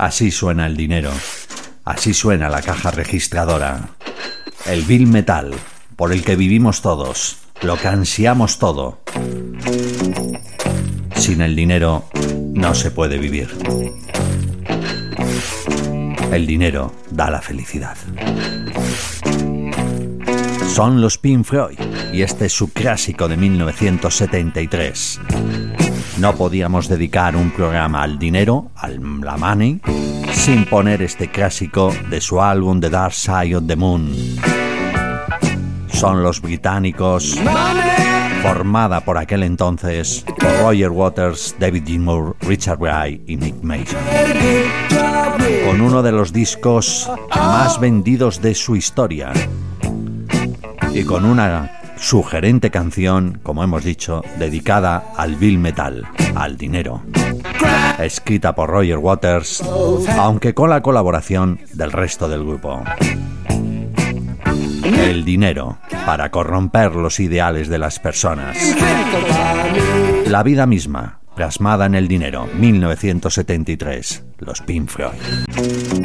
Así suena el dinero. Así suena la caja registradora. El vil metal, por el que vivimos todos, lo que ansiamos todo. Sin el dinero no se puede vivir. El dinero da la felicidad. Son los Pink Floyd y este es su clásico de 1973. No podíamos dedicar un programa al dinero, la money, sin poner este clásico de su álbum The Dark Side of the Moon. Son los británicos, formada por aquel entonces por Roger Waters, David Gilmour, Richard Wright y Nick Mason, con uno de los discos más vendidos de su historia y con una sugerente canción, como hemos dicho, dedicada al vil metal, al dinero, escrita por Roger Waters, aunque con la colaboración del resto del grupo. El dinero para corromper los ideales de las personas. La vida misma, plasmada en el dinero, 1973, los Pink Floyd.